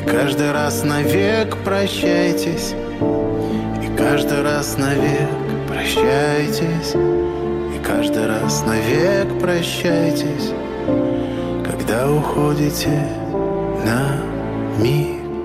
И каждый раз навек прощайтесь, и каждый раз навек прощайтесь, и каждый раз навек прощайтесь, когда уходите на миг.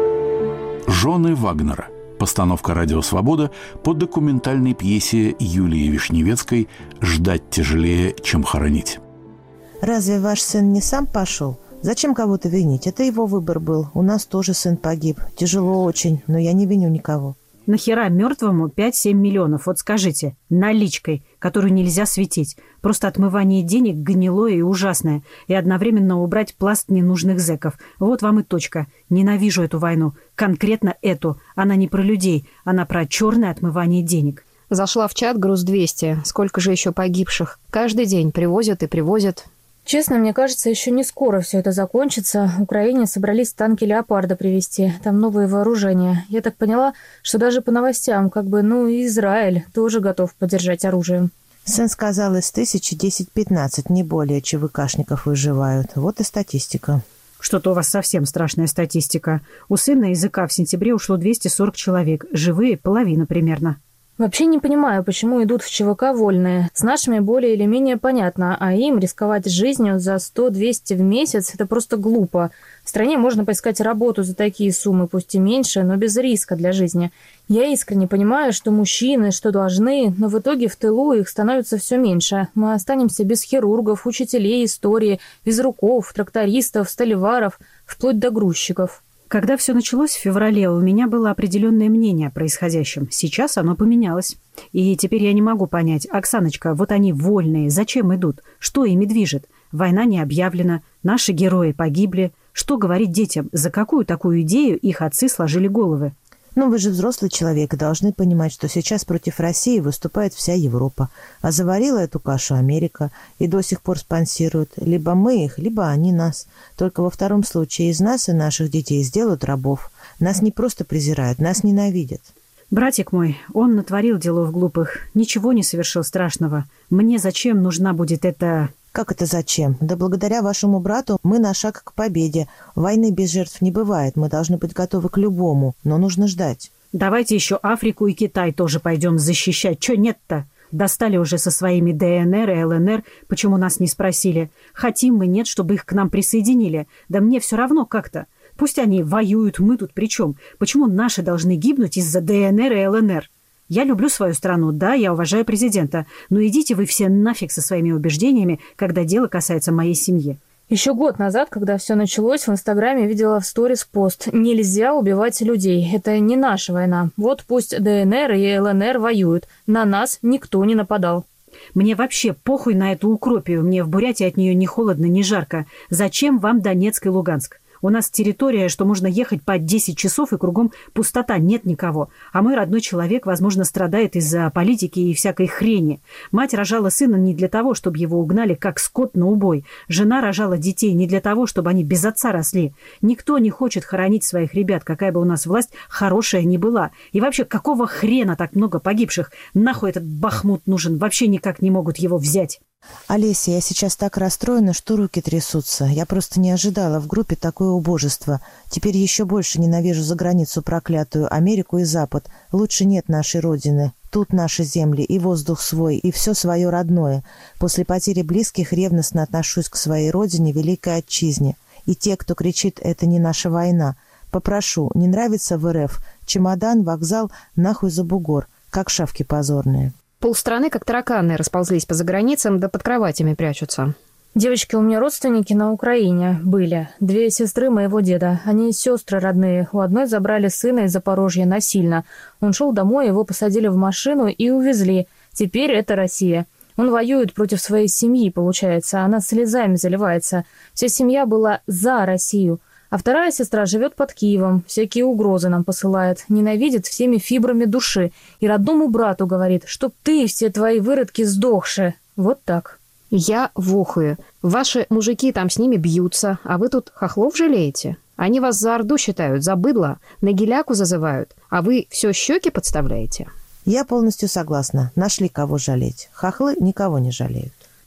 «Жены Вагнера». Постановка «Радио Свобода» по документальной пьесе Юлии Вишневецкой «Ждать тяжелее, чем хоронить». Разве ваш сын не сам пошел? Зачем кого-то винить? Это его выбор был. У нас тоже сын погиб. Тяжело очень, но я не виню никого. Нахера мертвому 5-7 миллионов? Вот скажите, наличкой, которую нельзя светить. Просто отмывание денег гнилое и ужасное. И одновременно убрать пласт ненужных зэков. Вот вам и точка. Ненавижу эту войну. Конкретно эту. Она не про людей. Она про черное отмывание денег. Зашла в чат груз 200. Сколько же еще погибших? Каждый день привозят и привозят. Честно, мне кажется, еще не скоро все это закончится. Украине собрались танки «Леопарда» привезти. Там новые вооружения. Я так поняла, что даже по новостям, и Израиль тоже готов поддержать оружием. Сын сказал, из 1000 10-15, не более ЧВКшников выживают. Вот и статистика. Что-то у вас совсем страшная статистика. У сына языка в сентябре ушло 240 человек. Живые половина примерно. Вообще не понимаю, почему идут в ЧВК вольные. С нашими более или менее понятно, а им рисковать жизнью за 100-200 в месяц – это просто глупо. В стране можно поискать работу за такие суммы, пусть и меньше, но без риска для жизни. Я искренне понимаю, что мужчины, что должны, но в итоге в тылу их становится все меньше. Мы останемся без хирургов, учителей истории, физруков, трактористов, столеваров, вплоть до грузчиков. Когда все началось в феврале, у меня было определенное мнение о происходящем. Сейчас оно поменялось. И теперь я не могу понять. Оксаночка, вот они вольные. Зачем идут? Что ими движет? Война не объявлена. Наши герои погибли. Что говорить детям? За какую такую идею их отцы сложили головы? Вы же взрослый человек и должны понимать, что сейчас против России выступает вся Европа. А заварила эту кашу Америка и до сих пор спонсирует. Либо мы их, либо они нас. Только во втором случае из нас и наших детей сделают рабов. Нас не просто презирают, нас ненавидят. Братик мой, он натворил делов глупых. Ничего не совершил страшного. Мне зачем нужна будет эта... Как это зачем? Да благодаря вашему брату мы на шаг к победе. Войны без жертв не бывает. Мы должны быть готовы к любому, но нужно ждать. Давайте еще Африку и Китай тоже пойдем защищать. Че нет-то? Достали уже со своими ДНР и ЛНР. Почему нас не спросили? Хотим мы, нет, чтобы их к нам присоединили. Да мне все равно как-то. Пусть они воюют, мы тут при чем? Почему наши должны гибнуть из-за ДНР и ЛНР? Я люблю свою страну, да, я уважаю президента, но идите вы все нафиг со своими убеждениями, когда дело касается моей семьи. Еще год назад, когда все началось, в Инстаграме видела в сторис пост «Нельзя убивать людей, это не наша война. Вот пусть ДНР и ЛНР воюют, на нас никто не нападал». Мне вообще похуй на эту укропию, мне в Бурятии от нее ни холодно, ни жарко. Зачем вам Донецк и Луганск? У нас территория, что можно ехать по 10 часов, и кругом пустота, нет никого. А мой родной человек, возможно, страдает из-за политики и всякой хрени. Мать рожала сына не для того, чтобы его угнали, как скот на убой. Жена рожала детей не для того, чтобы они без отца росли. Никто не хочет хоронить своих ребят, какая бы у нас власть хорошая ни была. И вообще, какого хрена так много погибших? Нахуй этот Бахмут нужен? Вообще никак не могут его взять. Олеся, я сейчас так расстроена, что руки трясутся. Я просто не ожидала в группе такое убожество. Теперь еще больше ненавижу за границу проклятую Америку и Запад. Лучше нет нашей родины. Тут наши земли, и воздух свой, и все свое родное. После потери близких ревностно отношусь к своей родине, великой отчизне. И те, кто кричит «это не наша война», попрошу, не нравится в РФ, чемодан, вокзал, нахуй за бугор, как шавки позорные. Полстраны, как тараканы, расползлись по заграницам, да под кроватями прячутся. Девочки, у меня родственники на Украине были. 2 сестры моего деда. Они сестры родные. У одной забрали сына из Запорожья насильно. Он шел домой, его посадили в машину и увезли. Теперь это Россия. Он воюет против своей семьи, получается. Она слезами заливается. Вся семья была за Россию. А вторая сестра живет под Киевом, всякие угрозы нам посылает, ненавидит всеми фибрами души. И родному брату говорит, чтоб ты и все твои выродки сдохши. Вот так. Я вохую. Ваши мужики там с ними бьются, а вы тут хохлов жалеете? Они вас за орду считают, за быдло, на геляку зазывают, а вы все щеки подставляете? Я полностью согласна. Нашли кого жалеть. Хохлы никого не жалеют.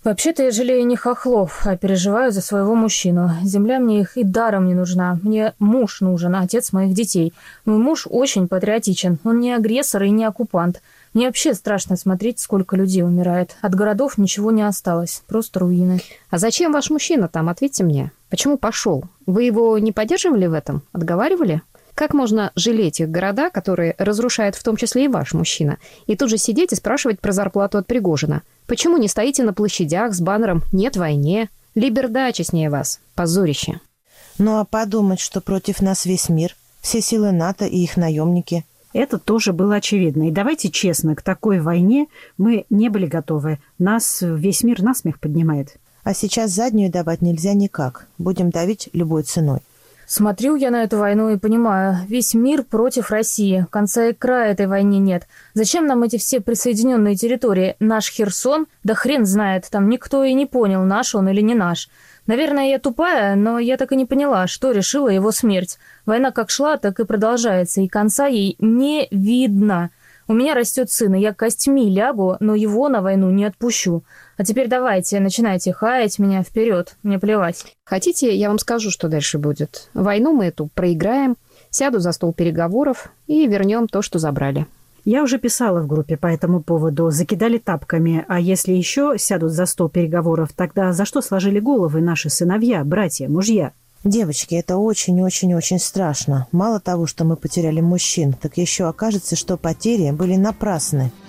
Вообще-то я жалею не хохлов, а переживаю за своего мужчину. Земля мне их и даром не нужна. Мне муж нужен, отец моих детей. Мой муж очень патриотичен. Он не агрессор и не оккупант. Мне вообще страшно смотреть, сколько людей умирает. От городов ничего не осталось, просто руины. А зачем ваш мужчина там, ответьте мне? Почему пошел? Вы его не поддерживали в этом? Отговаривали? Как можно жалеть их города, которые разрушает в том числе и ваш мужчина, и тут же сидеть и спрашивать про зарплату от Пригожина? Почему не стоите на площадях с баннером «Нет войне»? Либерда честнее вас. Позорище. Ну а подумать, что против нас весь мир, все силы НАТО и их наемники. Это тоже было очевидно. И давайте честно, к такой войне мы не были готовы. Нас весь мир насмех поднимает. А сейчас заднюю давать нельзя никак. Будем давить любой ценой. Смотрю я на эту войну и понимаю, весь мир против России. Конца и края этой войне нет. Зачем нам эти все присоединенные территории? Наш Херсон? Да хрен знает, там никто и не понял, наш он или не наш. Наверное, я тупая, но я так и не поняла, что решила его смерть. Война как шла, так и продолжается, и конца ей не видно. У меня растет сын, и я костьми лягу, но его на войну не отпущу. А теперь давайте, начинайте хаять меня вперед, мне плевать. Хотите, я вам скажу, что дальше будет? Войну мы эту проиграем, сяду за стол переговоров и вернем то, что забрали. Я уже писала в группе по этому поводу, закидали тапками, а если еще сядут за стол переговоров, тогда за что сложили головы наши сыновья, братья, мужья? Девочки, это очень-очень-очень страшно. Мало того, что мы потеряли мужчин, так еще окажется, что потери были напрасны.